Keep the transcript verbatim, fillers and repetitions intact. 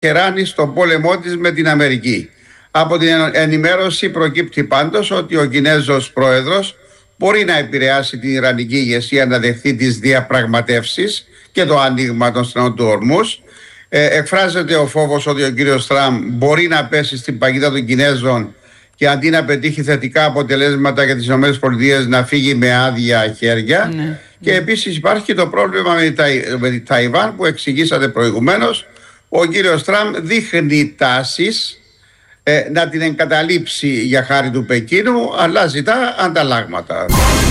Τεχεράνη στον πόλεμό της με την Αμερική. Από την ενημέρωση προκύπτει πάντως ότι ο Κινέζος πρόεδρος μπορεί να επηρεάσει την Ιρανική ηγεσία να δεχθεί τις διαπραγματεύσεις και το άνοιγμα των στενών του Ορμούς. Ε, εκφράζεται ο φόβος ότι ο κύριος Τραμπ μπορεί να πέσει στην παγίδα των Κινέζων και αντί να πετύχει θετικά αποτελέσματα για τις ΗΠΑ να φύγει με άδεια χέρια. Ναι. Και επίσης υπάρχει και το πρόβλημα με τη, Ταϊ... με τη Ταϊβάν που εξηγήσατε προηγουμένως. Ο κύριος Τραμπ δείχνει τάσεις ε, να την εγκαταλείψει για χάρη του Πεκίνου, αλλά ζητά ανταλλάγματα.